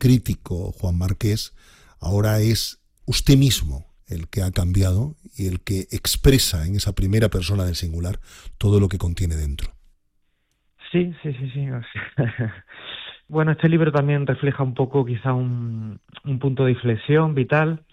crítico Juan Marqués, ahora es usted mismo el que ha cambiado y el que expresa en esa primera persona del singular todo lo que contiene dentro. Sí, sí, sí, sí. O sea, bueno, este libro también refleja un poco quizá un punto de inflexión vital,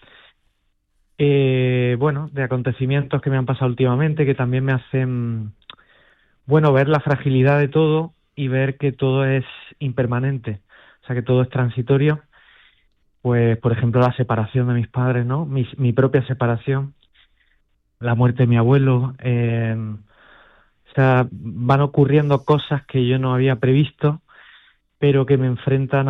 bueno, de acontecimientos que me han pasado últimamente, que también me hacen, bueno, ver la fragilidad de todo y ver que todo es impermanente, o sea, que todo es transitorio. Pues, por ejemplo, la separación de mis padres, ¿no? Mi propia separación, la muerte de mi abuelo, o sea, van ocurriendo cosas que yo no había previsto, pero que me enfrentan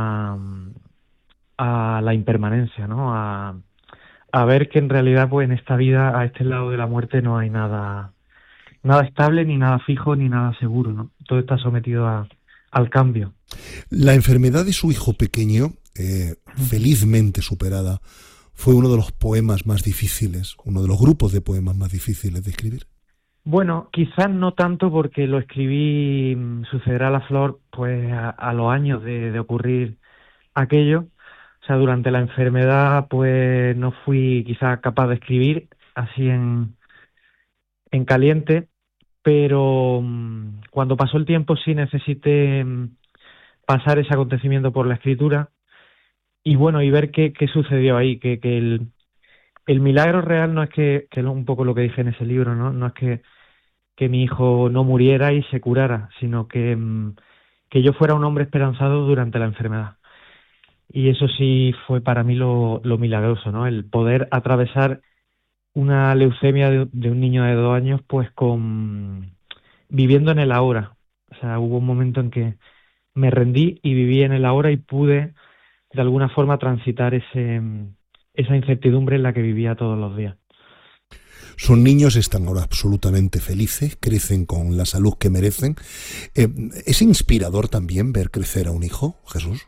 a la impermanencia, ¿no? A ver que en realidad, pues en esta vida, a este lado de la muerte, no hay nada, nada estable, ni nada fijo, ni nada seguro, ¿no? Todo está sometido al cambio. La enfermedad de su hijo pequeño, felizmente superada, fue uno de los poemas más difíciles, uno de los grupos de poemas más difíciles de escribir. Bueno, quizás no tanto porque lo escribí, sucederá la flor, pues a los años de ocurrir aquello. O sea, durante la enfermedad, pues no fui quizás capaz de escribir así en caliente, pero cuando pasó el tiempo sí necesité pasar ese acontecimiento por la escritura y bueno, y ver qué sucedió ahí, que el milagro real no es que es un poco lo que dije en ese libro, ¿no? No es que mi hijo no muriera y se curara, sino que yo fuera un hombre esperanzado durante la enfermedad. Y eso sí fue para mí lo milagroso, ¿no? El poder atravesar una leucemia de un niño de 2 años, pues viviendo en el ahora. O sea, hubo un momento en que me rendí y viví en el ahora y pude de alguna forma transitar esa incertidumbre en la que vivía todos los días. Sus niños están ahora absolutamente felices, crecen con la salud que merecen. ¿Es inspirador también ver crecer a un hijo, Jesús?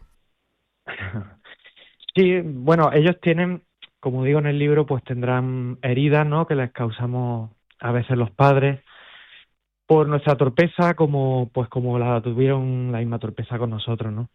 Sí, bueno, ellos tienen, como digo en el libro, pues tendrán heridas, ¿no? Que les causamos a veces los padres por nuestra torpeza, como la tuvieron la misma torpeza con nosotros, ¿no?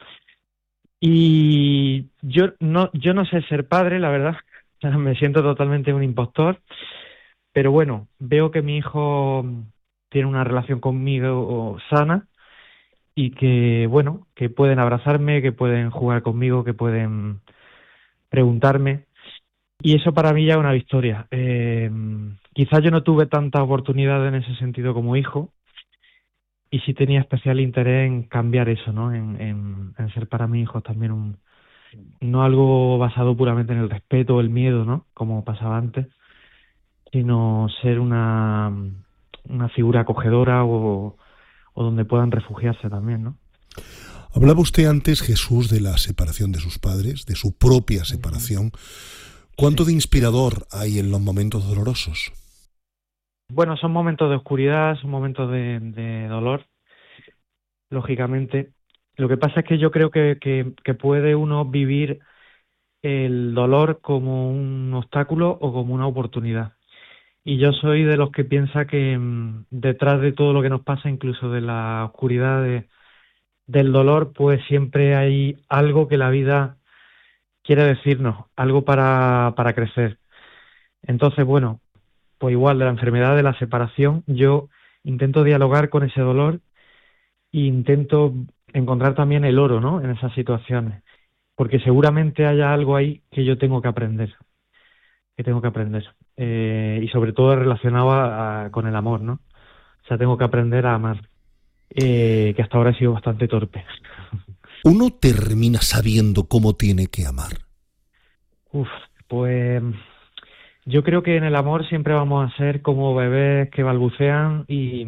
Y yo no sé ser padre, la verdad. O sea, me siento totalmente un impostor, pero bueno, veo que mi hijo tiene una relación conmigo sana y que, bueno, que pueden abrazarme, que pueden jugar conmigo, que pueden preguntarme. Y eso para mí ya es una victoria. Quizás yo no tuve tanta oportunidad en ese sentido como hijo y sí tenía especial interés en cambiar eso, ¿no? En ser para mis hijos también no algo basado puramente en el respeto o el miedo, ¿no? Como pasaba antes, sino ser una figura acogedora o donde puedan refugiarse también, ¿no? Hablaba usted antes, Jesús, de la separación de sus padres, de su propia Ujú. separación. ¿Cuánto Sí. de inspirador hay en los momentos dolorosos? Bueno, son momentos de oscuridad, son momentos de dolor, lógicamente. Lo que pasa es que yo creo que puede uno vivir el dolor como un obstáculo o como una oportunidad. Y yo soy de los que piensa que detrás de todo lo que nos pasa, incluso de la oscuridad del dolor, pues siempre hay algo que la vida quiere decirnos, algo para crecer. Entonces, bueno, pues igual de la enfermedad de la separación, yo intento dialogar con ese dolor e intento encontrar también el oro, ¿no? En esas situaciones, porque seguramente haya algo ahí que yo tengo que tengo que aprender. Y sobre todo relacionado con el amor, ¿no? O sea, tengo que aprender a amar, que hasta ahora he sido bastante torpe. Uno termina sabiendo cómo tiene que amar. Uf, pues yo creo que en el amor siempre vamos a ser como bebés que balbucean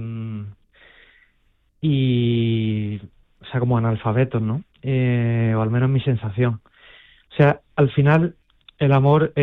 o sea, como analfabetos, ¿no? O al menos mi sensación. O sea, al final el amor,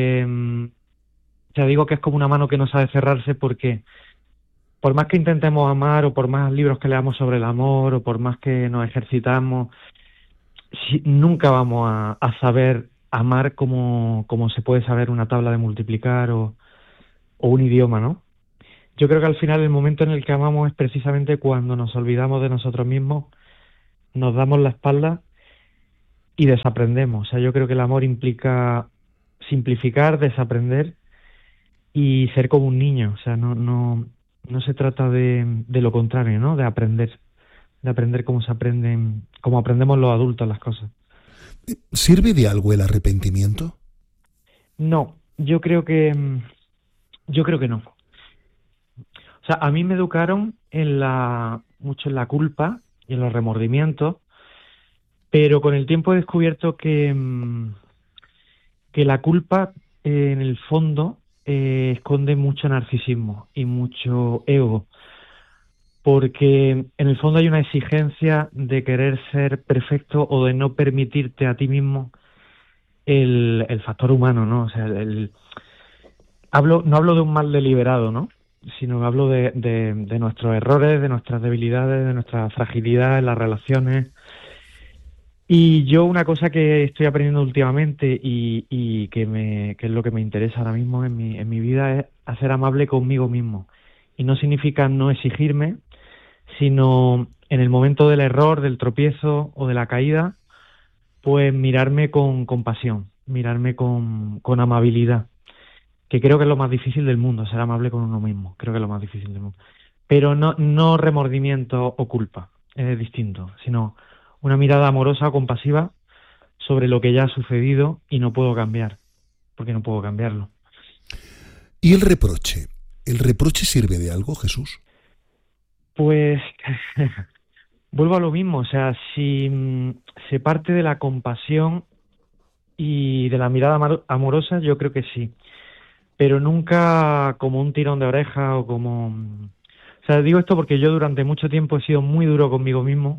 ya digo que es como una mano que no sabe cerrarse porque por más que intentemos amar o por más libros que leamos sobre el amor o por más que nos ejercitamos, nunca vamos a saber amar como se puede saber una tabla de multiplicar o un idioma, ¿no? Yo creo que al final el momento en el que amamos es precisamente cuando nos olvidamos de nosotros mismos, nos damos la espalda y desaprendemos. O sea, yo creo que el amor implica simplificar, desaprender y ser como un niño. O sea, no se trata de lo contrario, ¿no? De aprender cómo se aprenden, cómo aprendemos los adultos las cosas. ¿Sirve de algo el arrepentimiento? No, yo creo que no. O sea, a mí me educaron mucho en la culpa y en los remordimientos, pero con el tiempo he descubierto que la culpa, en el fondo, esconde mucho narcisismo y mucho ego, porque en el fondo hay una exigencia de querer ser perfecto o de no permitirte a ti mismo el factor humano, ¿no? O sea, no hablo de un mal deliberado, ¿no? Sino que hablo de nuestros errores, de nuestras debilidades, de nuestra fragilidad en las relaciones. Y yo una cosa que estoy aprendiendo últimamente y que es lo que me interesa ahora mismo en mi vida es hacer amable conmigo mismo. Y no significa no exigirme, sino en el momento del error, del tropiezo o de la caída, pues mirarme con compasión, mirarme con amabilidad, que creo que es lo más difícil del mundo, ser amable con uno mismo, creo que es lo más difícil del mundo. Pero no remordimiento o culpa, es distinto, sino una mirada amorosa o compasiva sobre lo que ya ha sucedido y no puedo cambiar, porque no puedo cambiarlo. ¿Y el reproche? ¿El reproche sirve de algo, Jesús? Pues vuelvo a lo mismo, o sea, si se parte de la compasión y de la mirada amorosa, yo creo que sí, pero nunca como un tirón de oreja o como... O sea, digo esto porque yo durante mucho tiempo he sido muy duro conmigo mismo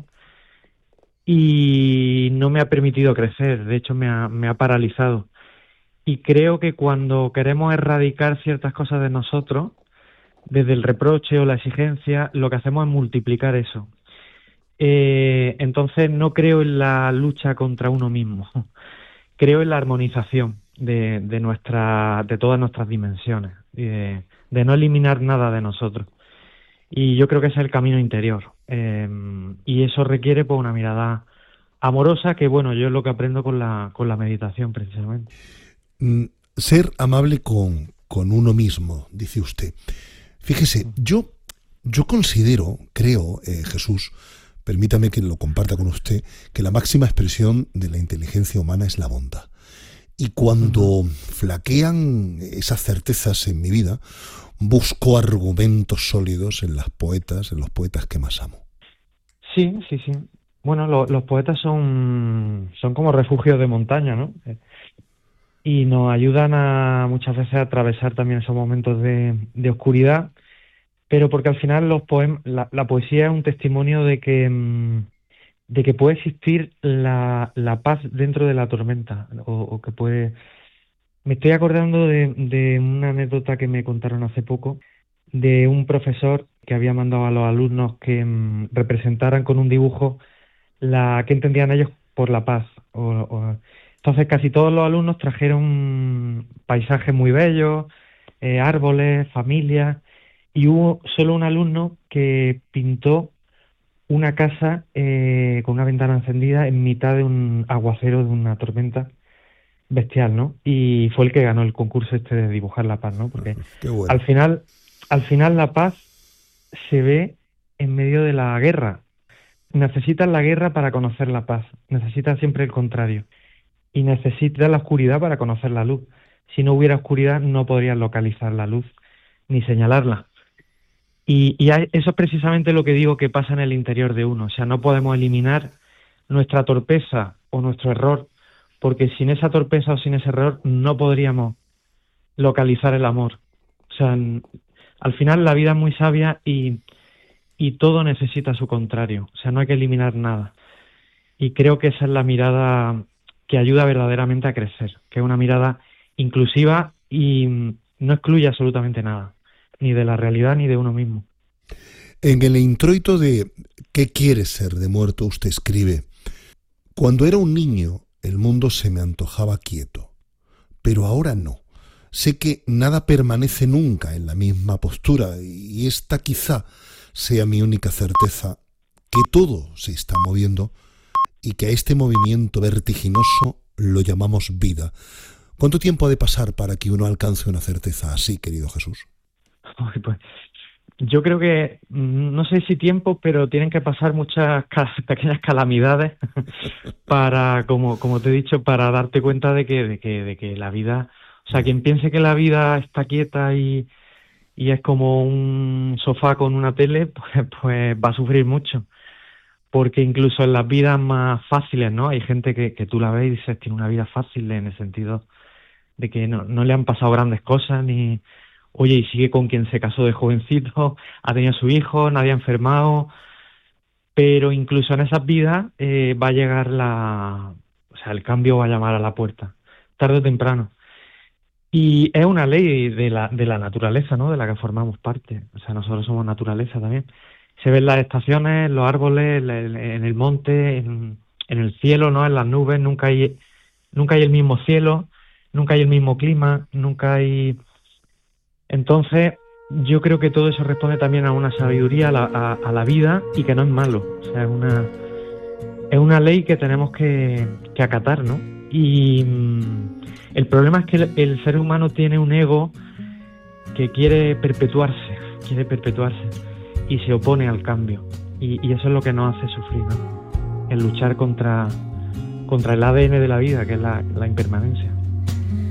y no me ha permitido crecer, de hecho me ha paralizado. Y creo que cuando queremos erradicar ciertas cosas de nosotros, desde el reproche o la exigencia, lo que hacemos es multiplicar eso. Entonces no creo en la lucha contra uno mismo, creo en la armonización de todas nuestras dimensiones, de no eliminar nada de nosotros. Y yo creo que ese es el camino interior. Y eso requiere pues una mirada amorosa, que bueno, yo es lo que aprendo con la meditación precisamente. Ser amable con uno mismo, dice usted. Fíjese, yo considero, creo, Jesús, permítame que lo comparta con usted, que la máxima expresión de la inteligencia humana es la bondad. Y cuando flaquean esas certezas en mi vida, busco argumentos sólidos en los poetas que más amo. Sí. Bueno, los poetas son como refugios de montaña, ¿no? Y nos ayudan muchas veces a atravesar también esos momentos de oscuridad, pero porque al final la poesía es un testimonio de que puede existir la paz dentro de la tormenta, o que puede... Me estoy acordando de una anécdota que me contaron hace poco, de un profesor que había mandado a los alumnos que representaran con un dibujo que entendían ellos por la paz. Entonces casi todos los alumnos trajeron paisajes muy bellos, árboles, familias, y hubo solo un alumno que pintó una casa con una ventana encendida en mitad de un aguacero, de una tormenta bestial, ¿no? Y fue el que ganó el concurso de dibujar la paz, ¿no? Porque Qué bueno. al final la paz se ve en medio de la guerra. Necesitas la guerra para conocer la paz, necesitas siempre el contrario, y necesitas la oscuridad para conocer la luz. Si no hubiera oscuridad no podrías localizar la luz ni señalarla. Y eso es precisamente lo que digo que pasa en el interior de uno. O sea, no podemos eliminar nuestra torpeza o nuestro error, porque sin esa torpeza o sin ese error no podríamos localizar el amor. O sea, al final la vida es muy sabia y todo necesita su contrario. O sea, no hay que eliminar nada. Y creo que esa es la mirada que ayuda verdaderamente a crecer, que es una mirada inclusiva y no excluye absolutamente nada, ni de la realidad ni de uno mismo. En el introito de ¿Qué quieres ser de muerto? Usted escribe: cuando era un niño el mundo se me antojaba quieto, pero ahora no. Sé que nada permanece nunca en la misma postura y esta quizá sea mi única certeza, que todo se está moviendo y que a este movimiento vertiginoso lo llamamos vida. ¿Cuánto tiempo ha de pasar para que uno alcance una certeza así, querido Jesús? Pues yo creo que, no sé si tiempo, pero tienen que pasar muchas pequeñas calamidades para, como te he dicho, para darte cuenta de que la vida, o sea, quien piense que la vida está quieta y es como un sofá con una tele, pues va a sufrir mucho. Porque incluso en las vidas más fáciles, ¿no? Hay gente que tú la ves y dices, tiene una vida fácil en el sentido de que no le han pasado grandes cosas, ni, oye, y sigue con quien se casó de jovencito, ha tenido su hijo, nadie ha enfermado, pero incluso en esas vidas va a llegar o sea, el cambio va a llamar a la puerta, tarde o temprano. Y es una ley de la naturaleza, ¿no? De la que formamos parte. O sea, nosotros somos naturaleza también. Se ven las estaciones, los árboles, en el monte, en el cielo, ¿no? En las nubes, nunca hay el mismo cielo, nunca hay el mismo clima, nunca hay... Entonces, yo creo que todo eso responde también a una sabiduría, a la vida, y que no es malo. O sea, es una ley que tenemos que acatar, ¿no? Y el problema es que el ser humano tiene un ego que quiere perpetuarse, y se opone al cambio. Y eso es lo que nos hace sufrir, ¿no? El luchar contra el ADN de la vida, que es la impermanencia.